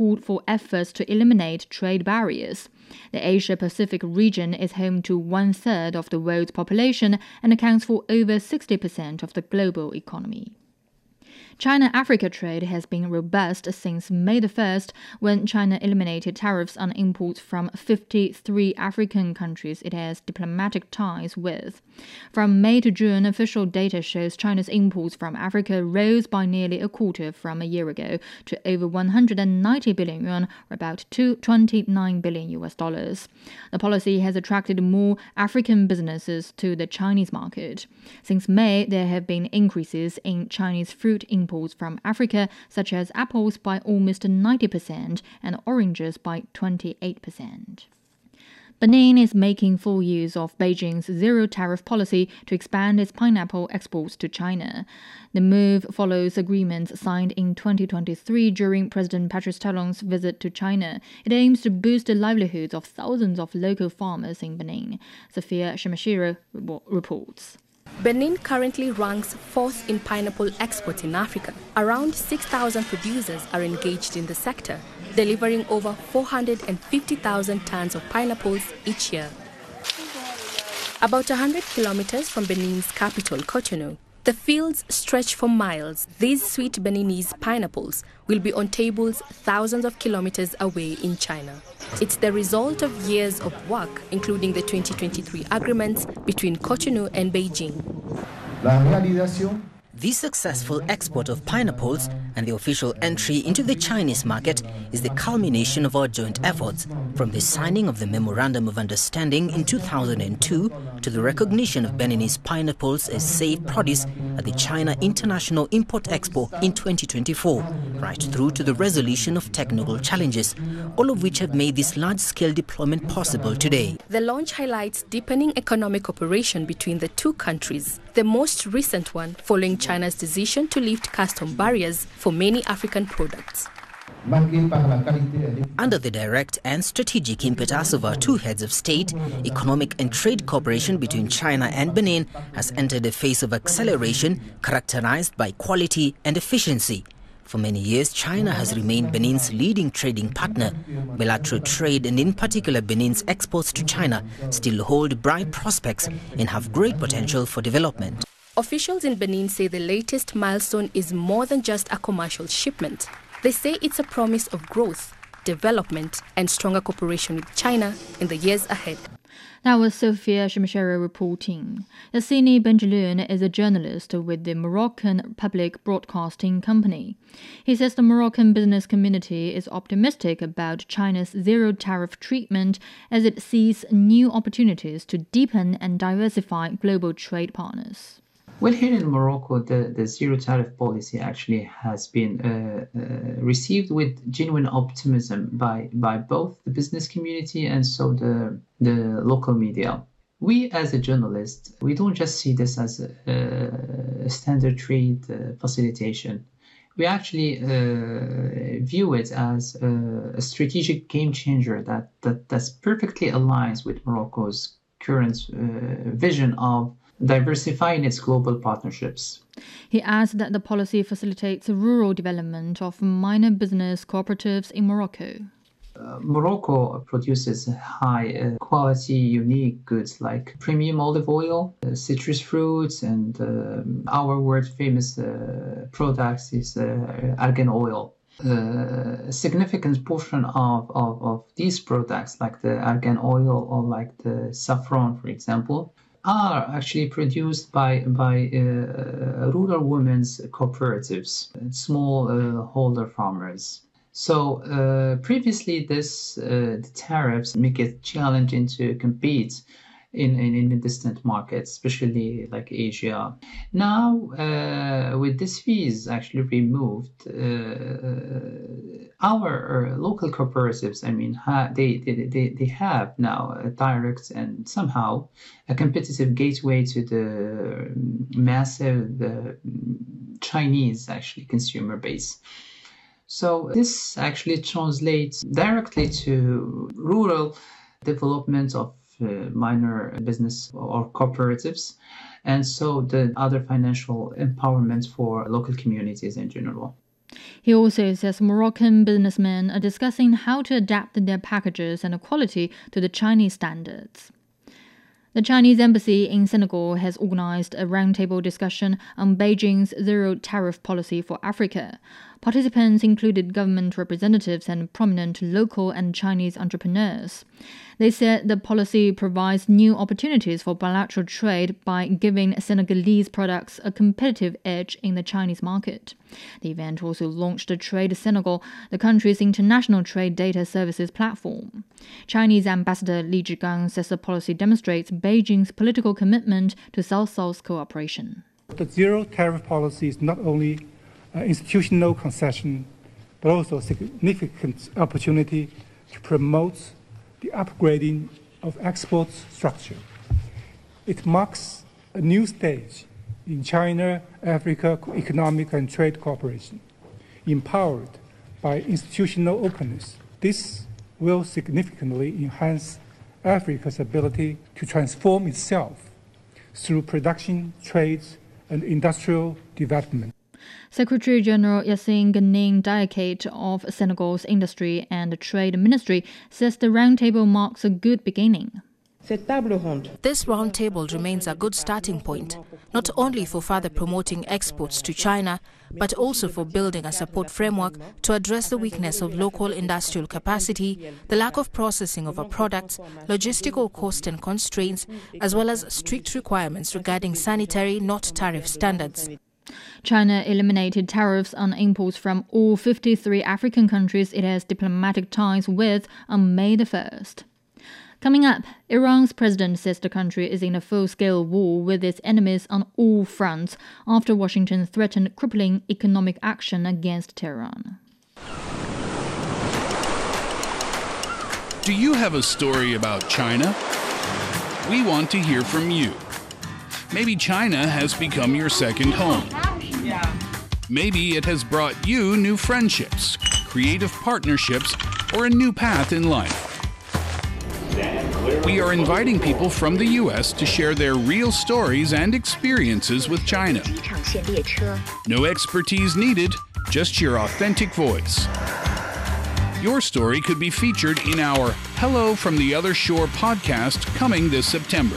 called for efforts to eliminate trade barriers. The Asia-Pacific region is home to 1/3 of the world's population and accounts for over 60% of the global economy. China-Africa trade has been robust since May 1st, when China eliminated tariffs on imports from 53 African countries it has diplomatic ties with. From May to June, official data shows China's imports from Africa rose by nearly a quarter from a year ago to over 190 billion yuan, or about $29 billion. The policy has attracted more African businesses to the Chinese market. Since May, there have been increases in Chinese fruit imports from Africa, such as apples by almost 90% and oranges by 28%. Benin is making full use of Beijing's zero-tariff policy to expand its pineapple exports to China. The move follows agreements signed in 2023 during President Patrice Talon's visit to China. It aims to boost the livelihoods of thousands of local farmers in Benin. Sophia Shimashiro reports. Benin currently ranks 4th in pineapple exports in Africa. Around 6,000 producers are engaged in the sector, delivering over 450,000 tons of pineapples each year. About 100 kilometers from Benin's capital, Cotonou, the fields stretch for miles. These sweet Beninese pineapples will be on tables thousands of kilometers away in China. It's the result of years of work, including the 2023 agreements between Cotonou and Beijing. The successful export of pineapples and the official entry into the Chinese market is the culmination of our joint efforts, from the signing of the Memorandum of Understanding in 2002 to the recognition of Beninese pineapples as safe produce at the China International Import-Expo in 2024, right through to the resolution of technical challenges, all of which have made this large-scale deployment possible today. The launch highlights deepening economic cooperation between the two countries, the most recent one following China's decision to lift custom barriers for many African products. Under the direct and strategic impetus of our two heads of state, economic and trade cooperation between China and Benin has entered a phase of acceleration characterized by quality and efficiency. For many years, China has remained Benin's leading trading partner. Bilateral trade, and in particular Benin's exports to China, still hold bright prospects and have great potential for development. Officials in Benin say the latest milestone is more than just a commercial shipment. They say it's a promise of growth, development, and stronger cooperation with China in the years ahead. That was Sophia Shimashiro reporting. Yassini Benjeloun is a journalist with the Moroccan Public Broadcasting Company. He says the Moroccan business community is optimistic about China's zero-tariff treatment as it sees new opportunities to deepen and diversify global trade partners. Well, here in Morocco, the zero-tariff policy actually has been received with genuine optimism by both the business community and so the local media. We, as a journalist, we don't just see this as a standard trade facilitation. We actually view it as a strategic game changer that's perfectly aligns with Morocco's current vision of diversifying its global partnerships. He adds that the policy facilitates rural development of minor business cooperatives in Morocco. Morocco produces high quality, unique goods like premium olive oil, citrus fruits, and our world famous products is argan oil. A significant portion of these products, like the argan oil or like the saffron, for example, are actually produced by rural women's cooperatives, small holder farmers. So previously, the tariffs make it challenging to compete in distant markets, especially like Asia. Now, with these fees actually removed, our local cooperatives, I mean, they have now a direct and somehow a competitive gateway to the massive Chinese actually consumer base. So this actually translates directly to rural development of minor business or cooperatives, and so the other financial empowerment for local communities in general. He also says Moroccan businessmen are discussing how to adapt their packages and quality to the Chinese standards. The Chinese embassy in Senegal has organized a roundtable discussion on Beijing's zero-tariff policy for Africa. Participants included government representatives and prominent local and Chinese entrepreneurs. They said the policy provides new opportunities for bilateral trade by giving Senegalese products a competitive edge in the Chinese market. The event also launched Trade Senegal, the country's international trade data services platform. Chinese Ambassador Li Zhigang says the policy demonstrates Beijing's political commitment to South-South cooperation. The zero-tariff policy is not only an institutional concession, but also a significant opportunity to promote the upgrading of export structure. It marks a new stage in China-Africa economic and trade cooperation, empowered by institutional openness. This will significantly enhance Africa's ability to transform itself through production, trade, and industrial development. Secretary General Yassine Ghanim Diakate of Senegal's Industry and Trade Ministry says the roundtable marks a good beginning. This roundtable remains a good starting point, not only for further promoting exports to China, but also for building a support framework to address the weakness of local industrial capacity, the lack of processing of our products, logistical cost and constraints, as well as strict requirements regarding sanitary, not tariff standards. China eliminated tariffs on imports from all 53 African countries it has diplomatic ties with on May the 1st. Coming up, Iran's president says the country is in a full-scale war with its enemies on all fronts after Washington threatened crippling economic action against Tehran. Do you have a story about China? We want to hear from you. Maybe China has become your second home. Maybe it has brought you new friendships, creative partnerships, or a new path in life. We are inviting people from the U.S. to share their real stories and experiences with China. No expertise needed, just your authentic voice. Your story could be featured in our Hello from the Other Shore podcast coming this September.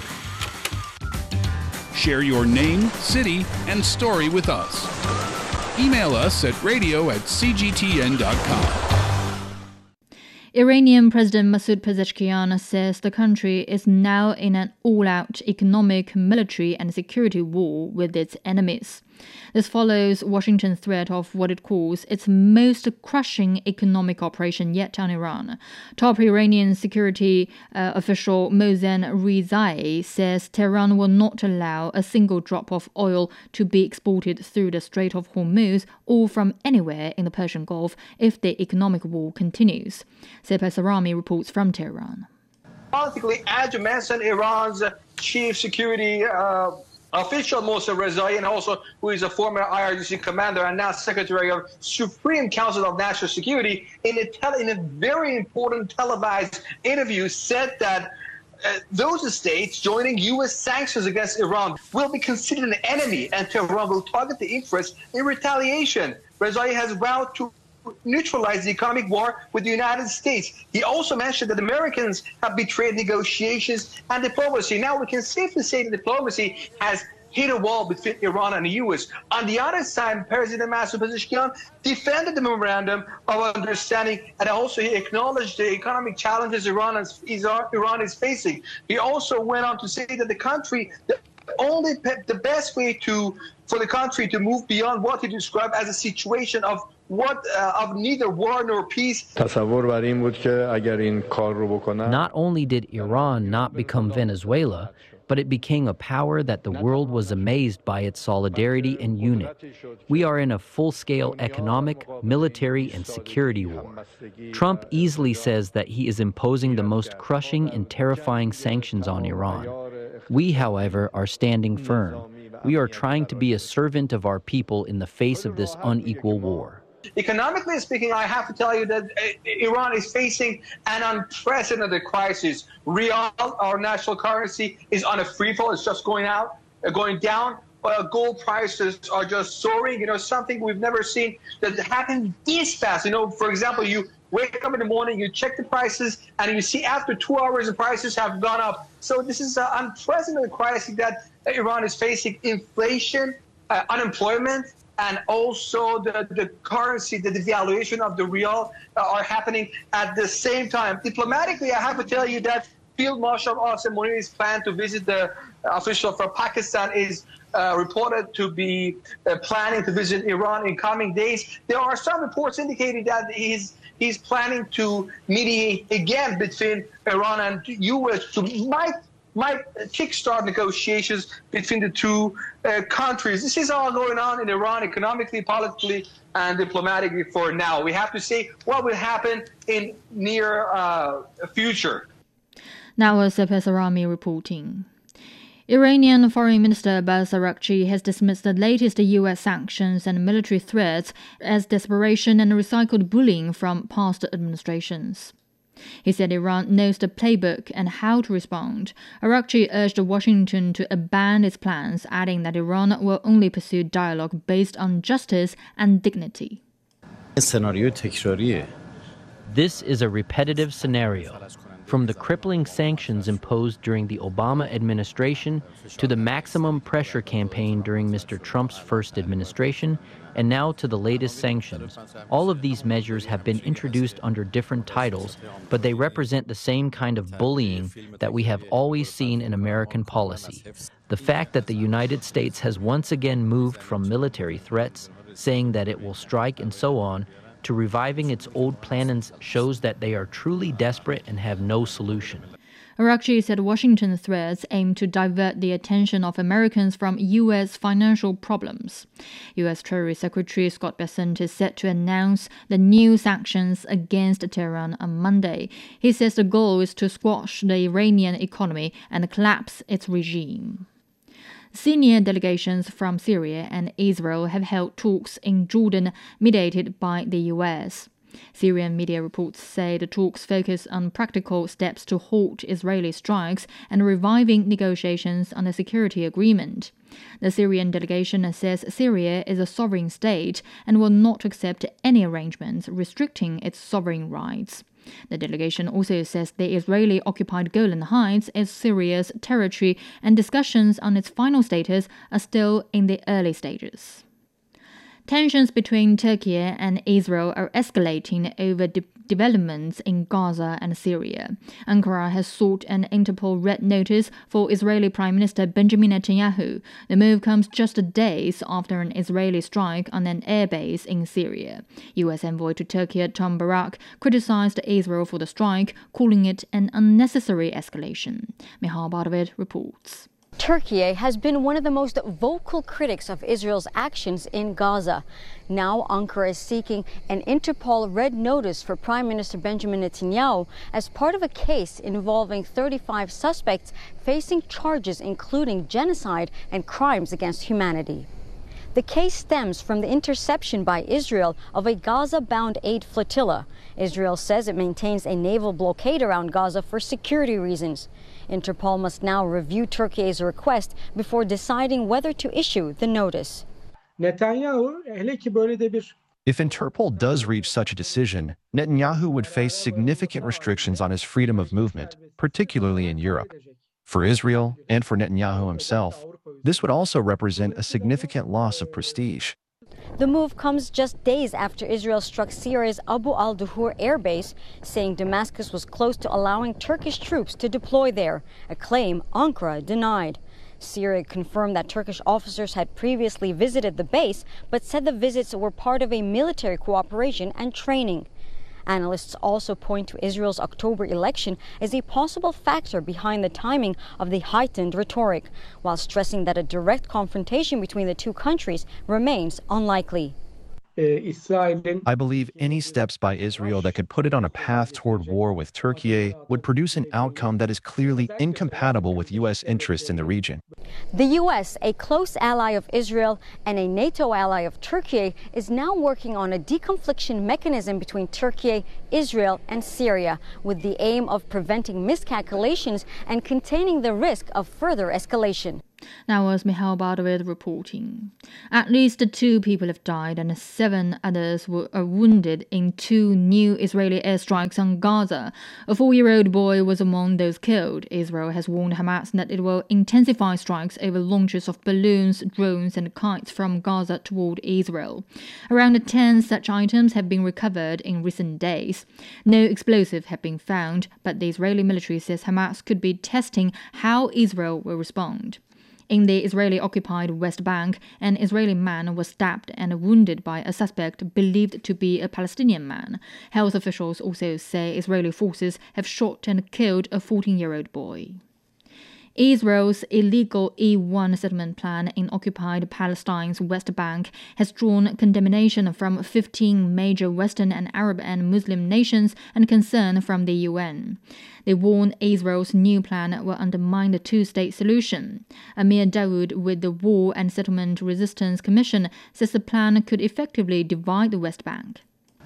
Share your name, city, and story with us. Email us at radio@cgtn.com. Iranian President Masoud Pezeshkian says the country is now in an all-out economic, military, and security war with its enemies. This follows Washington's threat of what it calls its most crushing economic operation yet on Iran. Top Iranian security official Mohsen Rizai says Tehran will not allow a single drop of oil to be exported through the Strait of Hormuz or from anywhere in the Persian Gulf if the economic war continues. Sepah Sarami reports from Tehran. Politically, as you mentioned, Iran's chief security official Mohsen Rizai, and also who is a former IRGC commander and now Secretary of Supreme Council of National Security, in a very important televised interview said that those states joining U.S. sanctions against Iran will be considered an enemy, and Tehran will target the interests in retaliation. Rizai has vowed to neutralize the economic war with the United States. He also mentioned that Americans have betrayed negotiations and diplomacy. Now we can safely say that diplomacy has hit a wall between Iran and the U.S. On the other side, President Masoud Pezeshkian defended the memorandum of understanding, and also he acknowledged the economic challenges Iran is facing. He also went on to say that the best way for the country to move beyond what he described as a situation of neither war nor peace. Not only did Iran not become Venezuela, but it became a power that the world was amazed by its solidarity and unit. We are in a full-scale economic, military, and security war. Trump easily says that he is imposing the most crushing and terrifying sanctions on Iran. We, however, are standing firm. We are trying to be a servant of our people in the face of this unequal war. Economically speaking, I have to tell you that Iran is facing an unprecedented crisis. Riyal, our national currency, is on a free fall. It's just going down. gold prices are just soaring. Something we've never seen that happened this fast. For example, you wake up in the morning, you check the prices, and you see after 2 hours the prices have gone up. So this is an unprecedented crisis that Iran is facing: inflation, unemployment, and also the currency, the devaluation of the real are happening at the same time. Diplomatically, I have to tell you that Field Marshal Asim Munir's plan to visit the official from Pakistan is reported to be planning to visit Iran in coming days. There are some reports indicating that he's planning to mediate again between Iran and the U.S. to might kickstart negotiations between the two countries. This is all going on in Iran economically, politically, and diplomatically for now. We have to see what will happen in near future. That was Sepes Arami reporting. Iranian Foreign Minister Abbas Araghchi has dismissed the latest U.S. sanctions and military threats as desperation and recycled bullying from past administrations. He said Iran knows the playbook and how to respond. Araghchi urged Washington to abandon its plans, adding that Iran will only pursue dialogue based on justice and dignity. This is a repetitive scenario. From the crippling sanctions imposed during the Obama administration to the maximum pressure campaign during Mr. Trump's first administration, and now to the latest sanctions. All of these measures have been introduced under different titles, but they represent the same kind of bullying that we have always seen in American policy. The fact that the United States has once again moved from military threats, saying that it will strike and so on, to reviving its old plans shows that they are truly desperate and have no solution. Araghchi said Washington's threats aim to divert the attention of Americans from U.S. financial problems. U.S. Treasury Secretary Scott Bessent is set to announce the new sanctions against Tehran on Monday. He says the goal is to squash the Iranian economy and collapse its regime. Senior delegations from Syria and Israel have held talks in Jordan, mediated by the U.S. Syrian media reports say the talks focus on practical steps to halt Israeli strikes and reviving negotiations on a security agreement. The Syrian delegation says Syria is a sovereign state and will not accept any arrangements restricting its sovereign rights. The delegation also says the Israeli-occupied Golan Heights is Syria's territory and discussions on its final status are still in the early stages. Tensions between Turkey and Israel are escalating over developments in Gaza and Syria. Ankara has sought an Interpol red notice for Israeli Prime Minister Benjamin Netanyahu. The move comes just days after an Israeli strike on an airbase in Syria. U.S. envoy to Turkey Tom Barak criticized Israel for the strike, calling it an unnecessary escalation. Mihal Bardavid reports. Turkey has been one of the most vocal critics of Israel's actions in Gaza. Now Ankara is seeking an Interpol red notice for Prime Minister Benjamin Netanyahu as part of a case involving 35 suspects facing charges including genocide and crimes against humanity. The case stems from the interception by Israel of a Gaza-bound aid flotilla. Israel says it maintains a naval blockade around Gaza for security reasons. Interpol must now review Turkey's request before deciding whether to issue the notice. If Interpol does reach such a decision, Netanyahu would face significant restrictions on his freedom of movement, particularly in Europe. For Israel and for Netanyahu himself, this would also represent a significant loss of prestige. The move comes just days after Israel struck Syria's Abu al-Duhur air base, saying Damascus was close to allowing Turkish troops to deploy there, a claim Ankara denied. Syria confirmed that Turkish officers had previously visited the base, but said the visits were part of a military cooperation and training. Analysts also point to Israel's October election as a possible factor behind the timing of the heightened rhetoric, while stressing that a direct confrontation between the two countries remains unlikely. I believe any steps by Israel that could put it on a path toward war with Turkey would produce an outcome that is clearly incompatible with U.S. interests in the region. The U.S., a close ally of Israel and a NATO ally of Turkey, is now working on a deconfliction mechanism between Turkey, Israel, and Syria, with the aim of preventing miscalculations and containing the risk of further escalation. That was Michal Bardawid reporting. At least 2 people have died and 7 others were wounded in 2 new Israeli airstrikes on Gaza. A 4-year-old boy was among those killed. Israel has warned Hamas that it will intensify strikes over launches of balloons, drones and kites from Gaza toward Israel. Around 10 such items have been recovered in recent days. No explosives have been found, but the Israeli military says Hamas could be testing how Israel will respond. In the Israeli-occupied West Bank, an Israeli man was stabbed and wounded by a suspect believed to be a Palestinian man. Health officials also say Israeli forces have shot and killed a 14-year-old boy. Israel's illegal E1 settlement plan in occupied Palestine's West Bank has drawn condemnation from 15 major Western and Arab and Muslim nations and concern from the UN. They warn Israel's new plan will undermine the 2-state solution. Amir Dawood with the War and Settlement Resistance Commission says the plan could effectively divide the West Bank.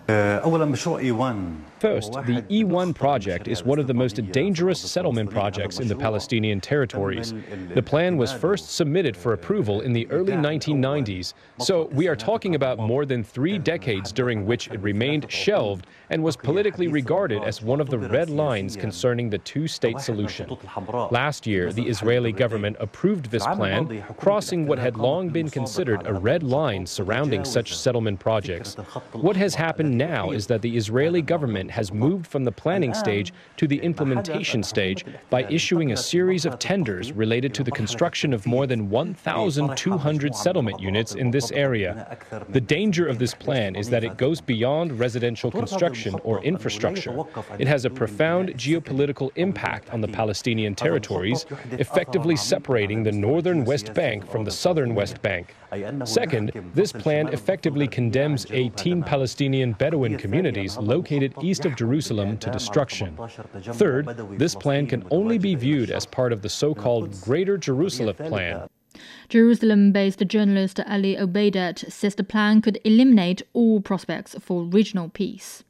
First, the E1 project is one of the most dangerous settlement projects in the Palestinian territories. The plan was first submitted for approval in the early 1990s, so we are talking about more than 3 decades during which it remained shelved and was politically regarded as one of the red lines concerning the 2-state solution. Last year, the Israeli government approved this plan, crossing what had long been considered a red line surrounding such settlement projects. What has happened now is that the Israeli government has moved from the planning stage to the implementation stage by issuing a series of tenders related to the construction of more than 1,200 settlement units in this area. The danger of this plan is that it goes beyond residential construction or infrastructure. It has a profound geopolitical impact on the Palestinian territories, effectively separating the northern West Bank from the southern West Bank. Second, this plan effectively condemns 18 Palestinian Bedouin communities located east of Jerusalem to destruction. Third, this plan can only be viewed as part of the so-called Greater Jerusalem Plan. Jerusalem-based journalist Ali Obeidat says the plan could eliminate all prospects for regional peace.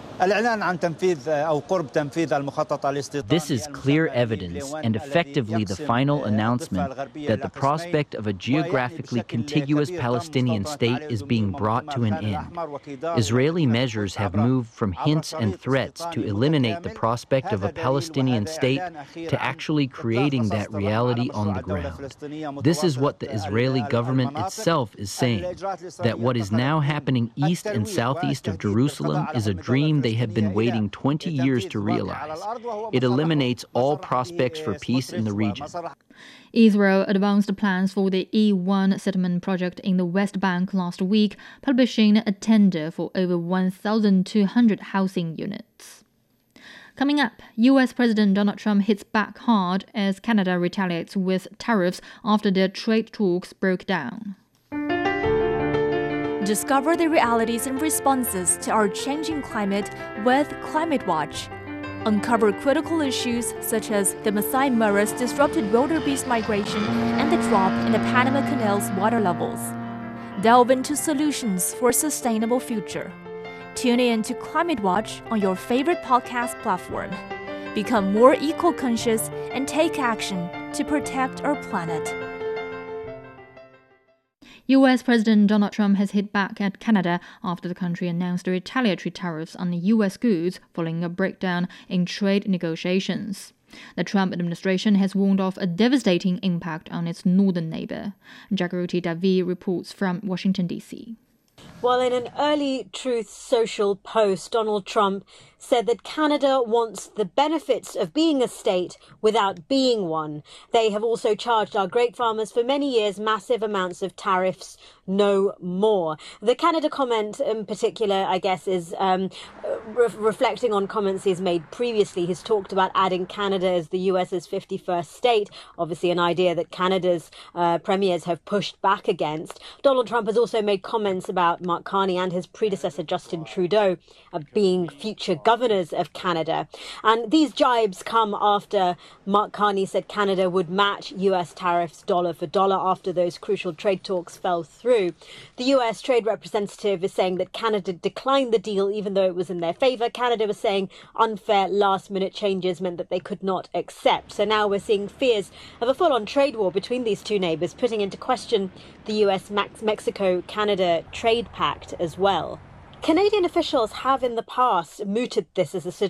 This is clear evidence and effectively the final announcement that the prospect of a geographically contiguous Palestinian state is being brought to an end. Israeli measures have moved from hints and threats to eliminate the prospect of a Palestinian state to actually creating that reality on the ground. This is what the Israeli government itself is saying, that what is now happening east and southeast of Jerusalem is a dream they have been waiting 20 years to realize. It eliminates all prospects for peace in the region. Israel advanced plans for the E1 settlement project in the West Bank last week, publishing a tender for over 1,200 housing units. Coming up, US President Donald Trump hits back hard as Canada retaliates with tariffs after their trade talks broke down. Discover the realities and responses to our changing climate with Climate Watch. Uncover critical issues such as the Masai Mara's disrupted wildebeest migration and the drop in the Panama Canal's water levels. Delve into solutions for a sustainable future. Tune in to Climate Watch on your favorite podcast platform. Become more eco-conscious and take action to protect our planet. US President Donald Trump has hit back at Canada after the country announced retaliatory tariffs on US goods following a breakdown in trade negotiations. The Trump administration has warned of a devastating impact on its northern neighbor. Jagroti Davi reports from Washington, D.C. Well, in an early Truth Social post, Donald Trump said that Canada wants the benefits of being a state without being one. They have also charged our grape farmers for many years massive amounts of tariffs, no more. The Canada comment in particular, I guess, is reflecting on comments he's made previously. He's talked about adding Canada as the US's 51st state, obviously an idea that Canada's premiers have pushed back against. Donald Trump has also made comments about Mark Carney and his predecessor Justin Trudeau being future governors governors of Canada. And these jibes come after Mark Carney said Canada would match US tariffs dollar for dollar after those crucial trade talks fell through. The US trade representative is saying that Canada declined the deal even though it was in their favour. Canada was saying unfair last-minute changes meant that they could not accept. So now we're seeing fears of a full-on trade war between these two neighbours, putting into question the US-Mexico-Canada trade pact as well. Canadian officials have in the past mooted this as a